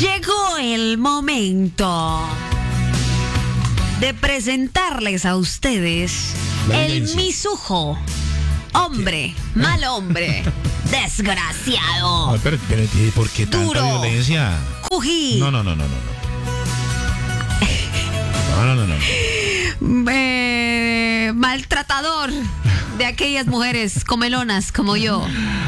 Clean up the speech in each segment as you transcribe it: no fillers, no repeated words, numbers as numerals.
Llegó el momento de presentarles a ustedes el misujo. Hombre, mal hombre, desgraciado. Ay, pero ¿por qué tanta Duro. violencia? Cují. No. No. Maltratador de aquellas mujeres comelonas como yo,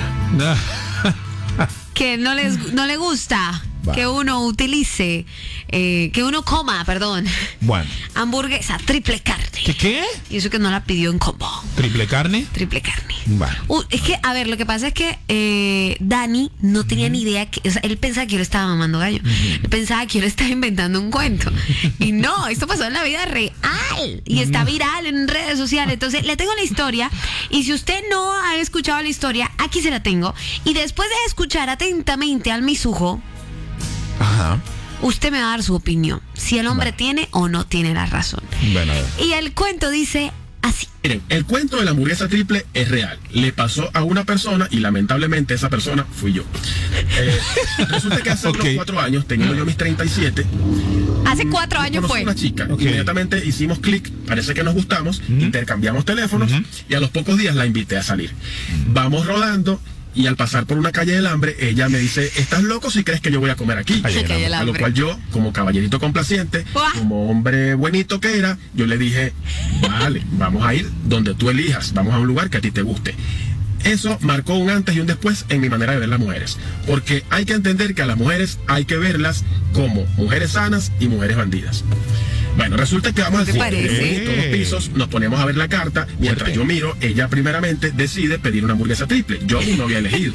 que no le gusta que uno utilice, que uno coma, Bueno. hamburguesa triple carne. ¿Qué? Y eso que no la pidió en combo. ¿Triple carne? Triple carne. Bueno. Es que, a ver, lo que pasa es que Dani no tenía ni idea o sea, él pensaba que yo le estaba mamando gallo. Él pensaba que yo le estaba inventando un cuento. Y no, esto pasó en la vida real. Y está viral en redes sociales. Entonces, le tengo la historia. Y si usted no ha escuchado la historia, aquí se la tengo. Y después de escuchar atentamente al misujo, Ajá. usted me va a dar su opinión. Si el hombre tiene o no tiene la razón. Bueno, a ver. Y el cuento dice así. Miren, el cuento de la hamburguesa triple es real. Le pasó a una persona y lamentablemente esa persona fui yo. Resulta que hace unos 4 años, teniendo yo mis 37, Hace 4 años conocí fue. una chica. Ok. Inmediatamente hicimos clic, parece que nos gustamos, intercambiamos teléfonos y a los pocos días la invité a salir. Vamos rodando. Y al pasar por una calle del hambre, ella me dice, ¿estás loco si crees que yo voy a comer aquí? Calle del Calle del A lo hambre. cual yo, como caballerito complaciente, ¡Buah! como hombre buenito que era, yo le dije, vale, vamos a ir donde tú elijas, vamos a un lugar que a ti te guste. Eso marcó un antes y un después en mi manera de ver las mujeres. Porque hay que entender que a las mujeres hay que verlas como mujeres sanas y mujeres bandidas. Bueno, resulta que vamos al ¿Te cine, parece? todos los pisos, nos ponemos a ver la carta, mientras Fuerte. yo miro, ella primeramente decide pedir una hamburguesa triple. Yo no había elegido.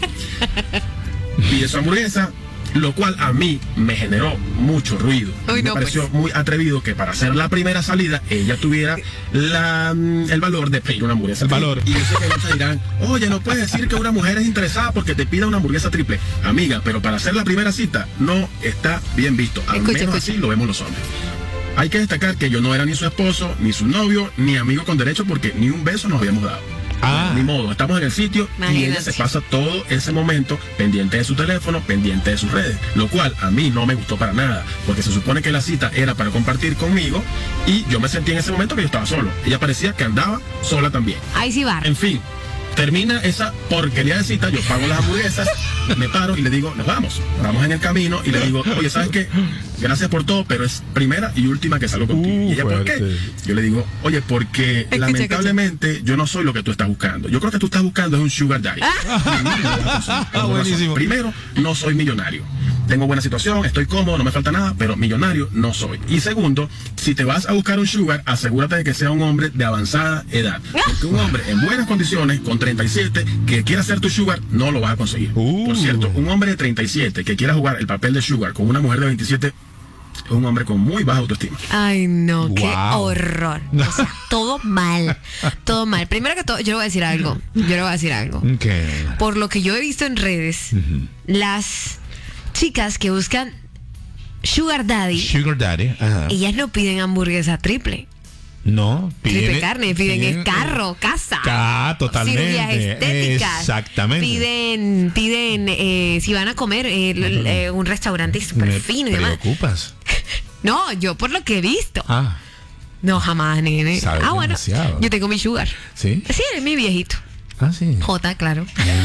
Pide su hamburguesa, lo cual a mí me generó mucho ruido. Uy, Me no, pareció pues. muy atrevido que para hacer la primera salida ella tuviera el valor de pedir una hamburguesa triple. Valor. Y yo sé que muchos dirán, oye, no puedes decir que una mujer es interesada porque te pida una hamburguesa triple. Amiga, pero para hacer la primera cita no está bien visto. Al Escucha, menos escucha. así lo vemos los hombres. Hay que destacar que yo no era ni su esposo, ni su novio, ni amigo con derecho porque ni un beso nos habíamos dado. Ah. Ni modo, estamos en el sitio y ella Imagínate. se pasa todo ese momento pendiente de su teléfono, pendiente de sus redes, lo cual a mí no me gustó para nada, porque se supone que la cita era para compartir conmigo y yo me sentí en ese momento que yo estaba solo. Ella parecía que andaba sola también. Ahí sí va. En fin, termina esa porquería de cita, yo pago las hamburguesas, me paro y le digo, nos vamos. Vamos en el camino y le digo, oye, ¿sabes qué? Gracias por todo, pero es primera y última que salgo contigo. Y ella, ¿por qué? fuerte. Yo le digo, oye, porque Escucha, lamentablemente yo no soy lo que tú estás buscando. Yo creo que tú estás buscando es un sugar daddy. Buenísimo. Primero, no soy millonario. Tengo buena situación, estoy cómodo, no me falta nada, pero millonario no soy. Y segundo, si te vas a buscar un sugar, asegúrate de que sea un hombre de avanzada edad. Porque un hombre en buenas condiciones, con 37, que quiera ser tu sugar, no lo vas a conseguir. Por cierto, un hombre de 37 que quiera jugar el papel de sugar con una mujer de 27, es un hombre con muy baja autoestima. Ay, no, qué Wow. horror. O sea, todo mal. Todo mal. Primero que todo, yo le voy a decir algo. Ok. Por lo que yo he visto en redes, las chicas que buscan Sugar Daddy, Sugar Daddy. Ajá. ellas no piden hamburguesa triple. No, Triple carne, piden carro, casa, totalmente. cirugías estéticas. Exactamente. Piden si van a comer un restaurante súper Me fino y demás. preocupas. No, yo por lo que he visto. Ah, No, jamás, nene. Sabes Bueno, demasiado. yo tengo mi sugar. ¿sí? Sí, es mi viejito. Ah, sí. J, claro.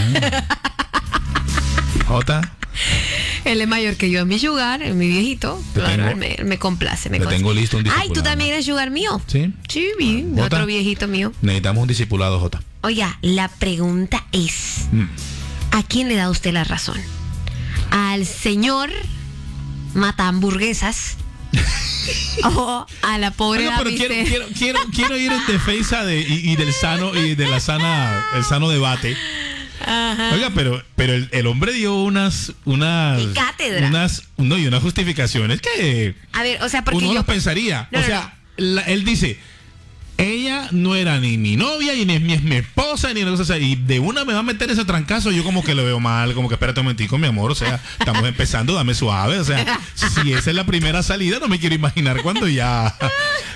Jota, Él es mayor que yo, es mi sugar, es mi viejito. Te Claro, tengo- él me complace, me te complace. tengo listo un Ay, ¿tú discipulado. también eres sugar mío? ¿sí? Sí, mi Jota. otro viejito mío. Necesitamos un discipulado, Jota. Oiga, la pregunta es, ¿a quién le da usted la razón? ¿Al señor mata hamburguesas? ¿O a la pobre Oiga, pero damisela? quiero ir en defensa y del sano y de el sano debate. Ajá. Oiga, pero el hombre dio unas Y cátedra. unas justificaciones que A ver, o sea, porque uno yo... las pensaría. No, o no, sea, él dice, ella no era ni mi novia, ni es mi esposa, ni nada. O sea, y de una me va a meter ese trancazo, yo como que lo veo mal, como que espérate un momentico, mi amor, o sea, estamos empezando, dame suave, o sea, si esa es la primera salida, no me quiero imaginar cuando ya...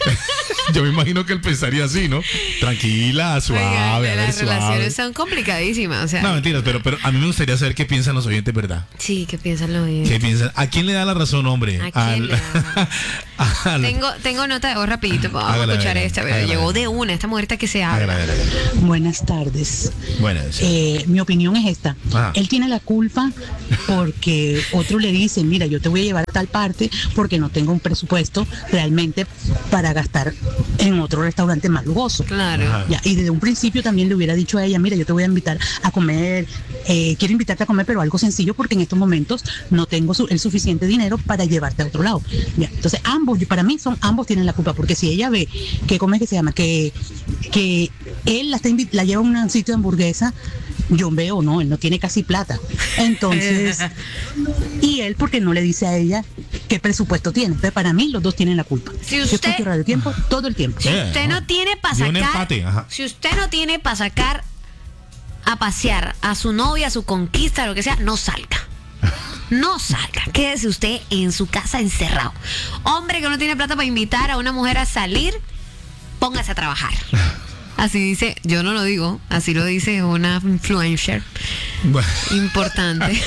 Yo me imagino que él pensaría así, ¿no? Tranquila, suave, Oigan, a ver, las suave. relaciones son complicadísimas, o sea. No, mentiras, pero a mí me gustaría saber qué piensan los oyentes, ¿verdad? Sí, ¿qué piensan los oyentes? ¿Qué piensan? ¿A quién le da la razón, hombre? ¿A quién le da? al- Tengo nota de voz rapidito, vamos a Hágala, escuchar hágala, esta, pero hágala, llegó hágala. de una, esta mujer está que se habla. Hágala, hágala. Buenas tardes. Bueno, sí. Mi opinión es esta. Ajá. Él tiene la culpa porque otro le dice, mira, yo te voy a llevar a tal parte porque no tengo un presupuesto realmente para gastar en otro restaurante más lujoso. Claro. Ajá. Ya, y desde un principio también le hubiera dicho a ella, mira, yo te voy a invitar a comer, quiero invitarte a comer, pero algo sencillo porque en estos momentos no tengo el suficiente dinero para llevarte a otro lado. Ya, entonces para mí ambos tienen la culpa, porque si ella ve que, ¿cómo es que se llama? Que él la lleva a un sitio de hamburguesa, yo veo, no, él no tiene casi plata. Entonces, y él porque no le dice a ella qué presupuesto tiene. Entonces, para mí los dos tienen la culpa. Si Yo usted- escucho Radio Tiempo todo el tiempo. Si usted no tiene para Y un sacar, empate, ajá. si usted no tiene para sacar a pasear a su novia, a su conquista, lo que sea, no salga. No salga, quédese usted en su casa encerrado. Hombre que no tiene plata para invitar a una mujer a salir, póngase a trabajar. Así dice, yo no lo digo, así lo dice una influencer Bueno. importante.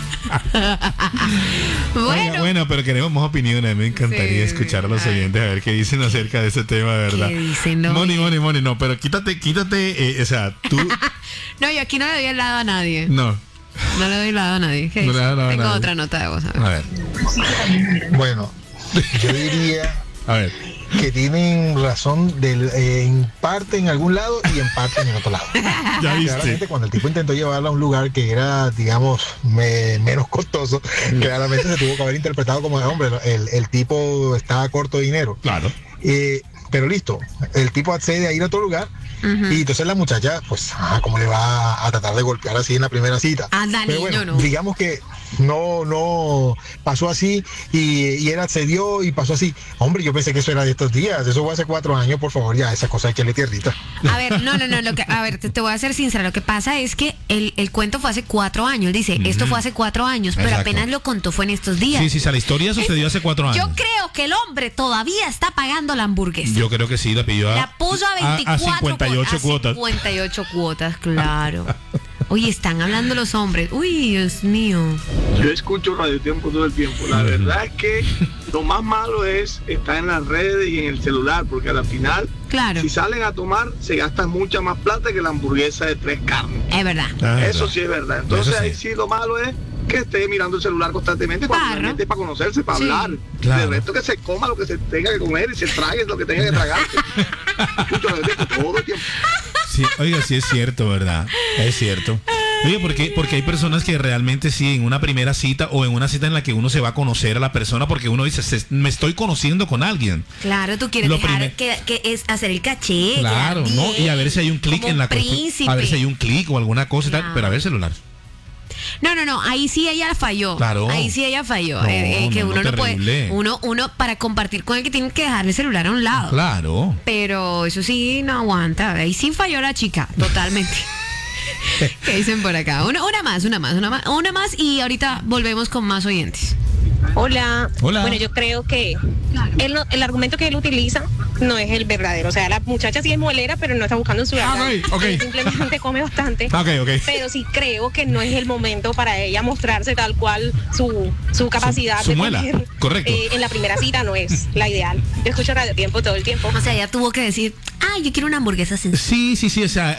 Oiga, bueno, pero queremos más opiniones. Me encantaría Sí, escuchar a los oyentes a ver qué dicen acerca de ese tema, de verdad. ¿Qué dicen los Moni, no, pero quítate, o sea, tú, No, yo aquí no le doy el lado a nadie. no. No le doy el lado a nadie. ¿Qué No le dice? das lado a Tengo nadie. otra nota de voz. A ver. A ver, Bueno, yo diría a ver. que tienen razón en parte en algún lado y en parte en el otro lado. Ya Claramente viste. cuando el tipo intentó llevarla a un lugar que era, digamos, menos costoso, claramente se tuvo que haber interpretado como, hombre, el tipo está corto de dinero. Claro. Pero listo, el tipo accede a ir a otro lugar y entonces la muchacha, pues, ¿cómo le va a tratar de golpear así en la primera cita? Anda, Pero niño, bueno, no. digamos que no pasó así y él accedió y pasó así. Hombre, yo pensé que eso era de estos días, eso fue hace 4 años, por favor, ya, esas cosas hay que le tierrita. A ver, no, a ver, te voy a ser sincera. Lo que pasa es que el cuento fue hace 4 años. Él dice, esto fue hace 4 años, pero Exacto. apenas lo contó fue en estos días. Sí, la historia sucedió hace 4 años. Yo creo que el hombre todavía está pagando la hamburguesa. Yo creo que sí, la pidió La puso a 24 58 cuotas. 58 cuotas, claro. Oye, están hablando los hombres. Uy, Dios mío. Yo escucho Radio Tiempo todo el tiempo. La verdad es que lo más malo es estar en las redes y en el celular, porque al final, Claro, si salen a tomar, se gasta mucha más plata que la hamburguesa de 3 carnes. es verdad. Ah, Eso verdad. sí es verdad. Entonces Eso sí. ahí sí lo malo es que esté mirando el celular constantemente cuando Claro. realmente es para conocerse, para Sí. hablar. Claro. De resto que se coma lo que se tenga que comer y se trague lo que tenga que tragarse. Escucho Radio Tiempo todo el tiempo. Sí, oiga, sí es cierto, ¿verdad? Es cierto. Oye, porque hay personas que realmente sí, en una primera cita o en una cita en la que uno se va a conocer a la persona porque uno dice, me estoy conociendo con alguien. Claro, tú quieres Lo dejar que es hacer el caché. Claro, quedar ¿no? bien, Y a ver si hay un clic como en la príncipe. A ver si hay un clic o alguna cosa y tal, Claro. pero a ver celular. No, ahí sí ella falló. Claro. Ahí sí ella falló. No, Que no, uno no terrible. puede, uno para compartir con el que tiene que dejar el celular a un lado. Claro. Pero eso sí no aguanta. Ahí sí falló la chica, totalmente. ¿Qué dicen por acá? Una más y ahorita volvemos con más oyentes. Hola. Hola. Bueno, yo creo que el argumento que él utiliza no es el verdadero. O sea, la muchacha sí es molera, pero no está buscando su verdad. ok. Ella simplemente come bastante. Ok. Pero sí creo que no es el momento para ella mostrarse tal cual su capacidad Su de muela, comer. correcto. En la primera cita no es la ideal. Yo escucho Radio Tiempo todo el tiempo. O sea, ella tuvo que decir, yo quiero una hamburguesa sencilla. Sí, o sea,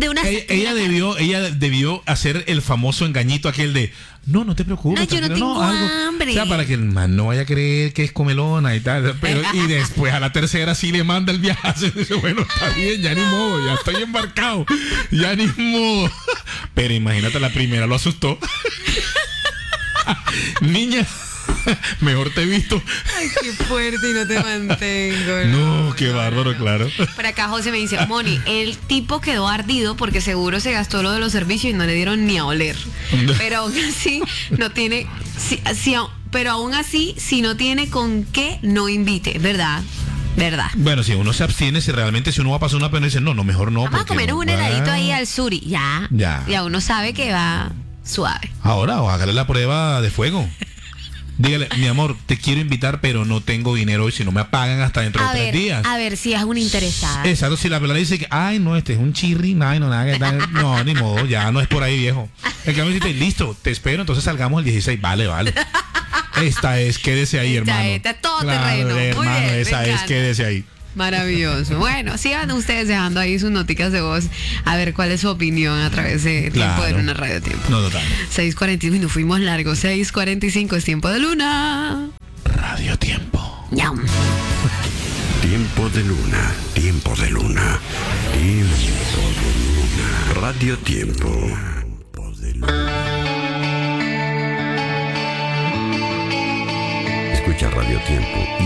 ella debió hacer el famoso engañito aquel de, no te preocupes. No, yo no tranquilo, tengo algo. hambre. O sea, para que el man no vaya a creer que es comelona y tal, pero y después a la tercera sí le manda el viaje, dice, bueno, está bien, ya ni modo, ya estoy embarcado, ya ni modo. Pero imagínate, la primera lo asustó. Niña, mejor te he visto. Ay, qué fuerte y no te mantengo. No, qué bárbaro, claro. Por acá José me dice, Moni, el tipo quedó ardido porque seguro se gastó lo de los servicios y no le dieron ni a oler. Pero aún así no tiene, pero aún así, si no tiene con qué, no invite, ¿verdad? Bueno, si uno se abstiene, si uno va a pasar una pena y dice, no, mejor no. Vamos a porque comer un va- heladito ahí al suri, ya. Ya. Ya uno sabe que va suave. Ahora, o hágale la prueba de fuego. Dígale, mi amor, te quiero invitar, pero no tengo dinero hoy, si no me pagan hasta dentro de 3 días. A ver, si es una interesada. Exacto, si la pelada dice que, ay, no, este es un chirri, no, nada que tal. No, ni modo, ya no es por ahí, viejo. El cambio dice, listo, te espero, entonces salgamos el 16. Vale. Esta es, quédese ahí, hermano. Esta todo Claro, terreno. Muy hermano, bien, esa me es, encanta. quédese ahí. Maravilloso. Bueno, sigan ustedes dejando ahí sus noticas de voz a ver cuál es su opinión a través de Tiempo de Luna Radio Tiempo. No, total. 6:45, nos fuimos largos. 6:45 es Tiempo de Luna. Radio Tiempo. Ñam. Tiempo de Luna, Tiempo de Luna, Tiempo de Luna. Radio Tiempo. Escucha Radio Tiempo.